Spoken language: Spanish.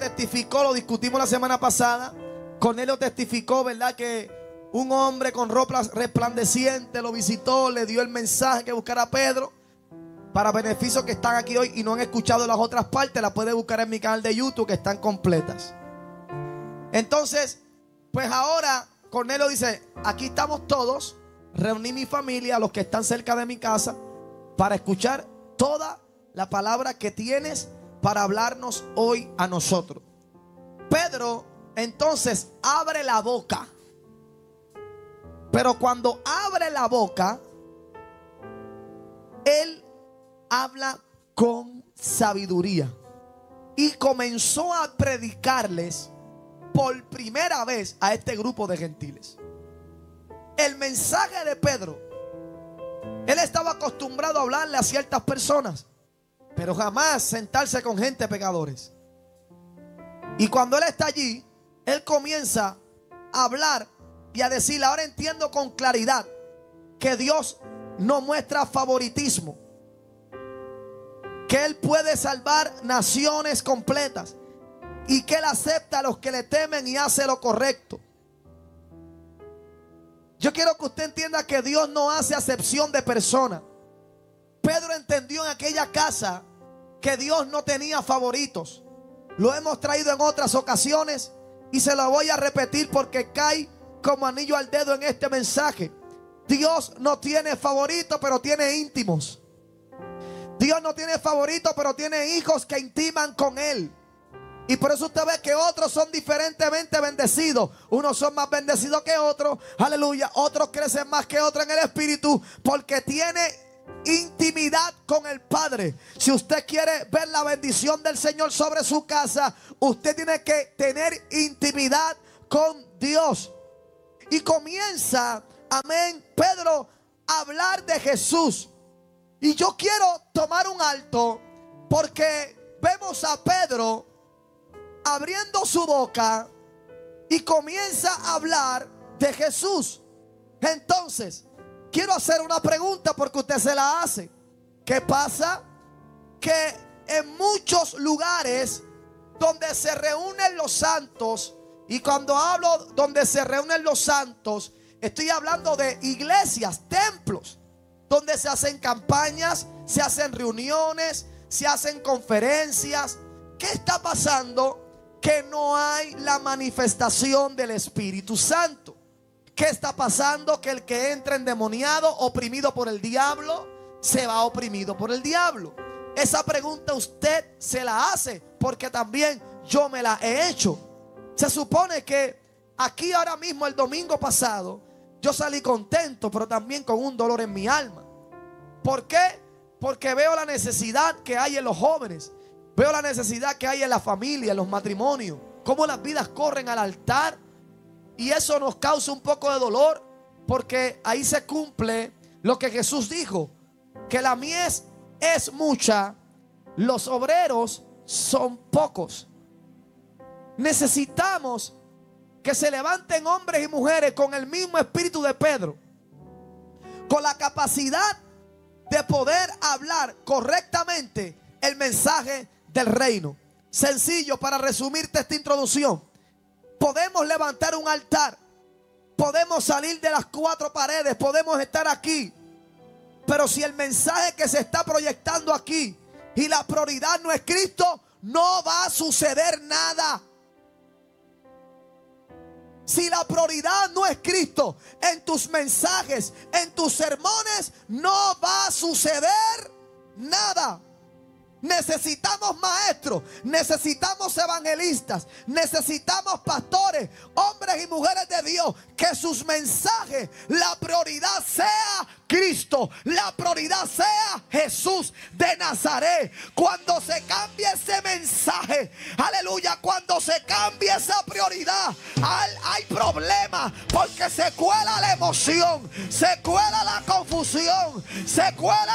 testificó, lo discutimos la semana pasada. Cornelio testificó, ¿verdad?, que un hombre con ropa resplandeciente lo visitó, le dio el mensaje que buscara a Pedro. Para beneficios que están aquí hoy y no han escuchado las otras partes, las puede buscar en mi canal de YouTube, que están completas. Entonces, pues ahora Cornelio dice: aquí estamos todos, reuní mi familia, los que están cerca de mi casa, para escuchar toda la palabra que tienes para hablarnos hoy a nosotros. Pedro entonces abre la boca, pero cuando abre la boca, él habla con sabiduría y comenzó a predicarles por primera vez a este grupo de gentiles. El mensaje de Pedro, él estaba acostumbrado a hablarle a ciertas personas, pero jamás sentarse con gente pecadores. Y cuando él está allí, él comienza a hablar y a decirle: ahora entiendo con claridad que Dios no muestra favoritismo, que Él puede salvar naciones completas y que Él acepta a los que le temen y hace lo correcto. Yo quiero que usted entienda que Dios no hace acepción de personas. Pedro entendió en aquella casa que Dios no tenía favoritos. Lo hemos traído en otras ocasiones y se lo voy a repetir porque cae como anillo al dedo en este mensaje. Dios no tiene favoritos, pero tiene íntimos. Dios no tiene favoritos, pero tiene hijos que intiman con Él. Y por eso usted ve que otros son diferentemente bendecidos. Unos son más bendecidos que otros. Aleluya. Otros crecen más que otros en el espíritu, porque tiene intimidad con el Padre. Si usted quiere ver la bendición del Señor sobre su casa, usted tiene que tener intimidad con Dios. Y comienza, amén, Pedro a hablar de Jesús. Y yo quiero tomar un alto, porque vemos a Pedro abriendo su boca y comienza a hablar de Jesús. Entonces, quiero hacer una pregunta porque usted se la hace. ¿Qué pasa? Que en muchos lugares donde se reúnen los santos, y cuando hablo donde se reúnen los santos, estoy hablando de iglesias, templos, donde se hacen campañas, se hacen reuniones, se hacen conferencias. ¿Qué está pasando? Que no hay la manifestación del Espíritu Santo. ¿Qué está pasando? Que el que entra endemoniado, oprimido por el diablo, se va oprimido por el diablo. Esa pregunta usted se la hace, porque también yo me la he hecho. Se supone que aquí ahora mismo, el domingo pasado, yo salí contento, pero también con un dolor en mi alma. ¿Por qué? Porque veo la necesidad que hay en los jóvenes. Veo la necesidad que hay en la familia, en los matrimonios. Cómo las vidas corren al altar. Y eso nos causa un poco de dolor, porque ahí se cumple lo que Jesús dijo: que la mies es mucha, los obreros son pocos. Necesitamos que se levanten hombres y mujeres con el mismo espíritu de Pedro, con la capacidad de poder hablar correctamente el mensaje del reino. Sencillo, para resumirte esta introducción: podemos levantar un altar, podemos salir de las cuatro paredes, podemos estar aquí, pero si el mensaje que se está proyectando aquí y la prioridad no es Cristo, no va a suceder nada. Si la prioridad no es Cristo en tus mensajes, en tus sermones, no va a suceder nada. Necesitamos maestros, necesitamos evangelistas, necesitamos pastores, hombres y mujeres de Dios, que sus mensajes, la prioridad sea Cristo, la prioridad sea Jesús de Nazaret. Cuando se cambie ese mensaje, aleluya, cuando se cambie esa prioridad, hay problemas, porque se cuela la emoción, se cuela la confusión, se cuela